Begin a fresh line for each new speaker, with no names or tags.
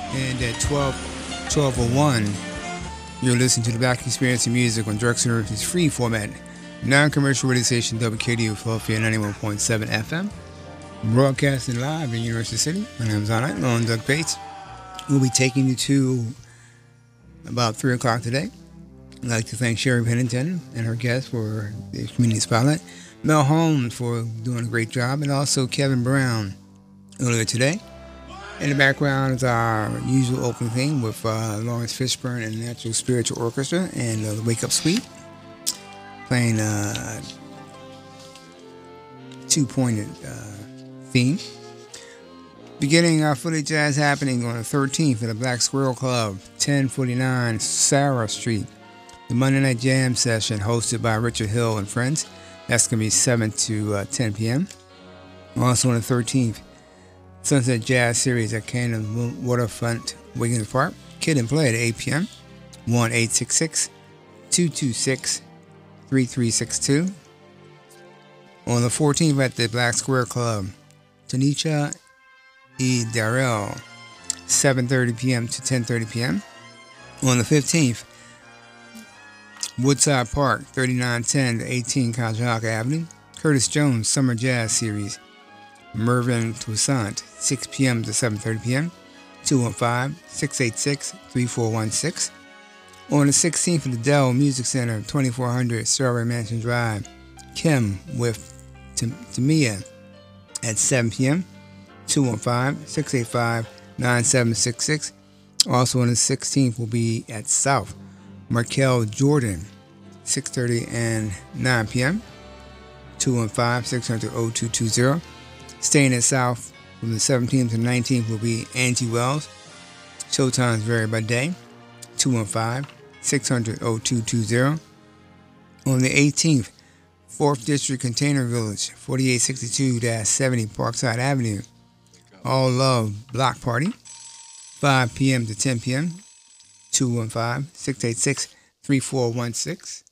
And at 12:01, you're listening to the Black Experience in Music on Drexel University's free format, non-commercial radio station WKDU Philadelphia 91.7 FM. Broadcasting live in University City. My name is Knight, along with Doug Bates. We'll be taking you to about 3 o'clock today. I'd like to thank Sherry Pennington and her guests for the Community Spotlight, Mel Holmes for doing a great job, and also Kevin Brown earlier today. In the background is our usual opening theme with Lawrence Fishburne and the Natural Spiritual Orchestra and the Wake Up Suite, playing two-pointed theme. Beginning our Philly Jazz happening on the 13th at the Black Squirrel Club, 1049 Sarah Street. The Monday Night Jam session hosted by Richard Hill and friends. That's going to be 7 to 10 p.m. Also on the 13th, Sunset Jazz Series at Camden Waterfront, Wiggins Park. Kid and play at 8 p.m. 1-866-226-3362. On the 14th at the Black Square Club, Tanisha E. Darrell, 7:30 p.m. to 10:30 p.m. On the 15th, Woodside Park, 3910 to 18 Conshohocken Avenue. Curtis Jones Summer Jazz Series. Mervyn Toussaint, 6 p.m. to 7:30 p.m. 215-686-3416. On the 16th at the Dell Music Center, 2400 Strawberry Mansion Drive. Kim with Tamia at 7 p.m. 215-685-9766. Also on the 16th will be at South Markel Jordan, 6:30 and 9 p.m. 215-600-0220. Staying at South from the 17th to the 19th will be Angie Wells. Showtimes vary by day. 215-600-0220. On the 18th, 4th District Container Village, 4862-70 Parkside Avenue. All Love Block Party, 5 p.m. to 10 p.m. 215-686-3416.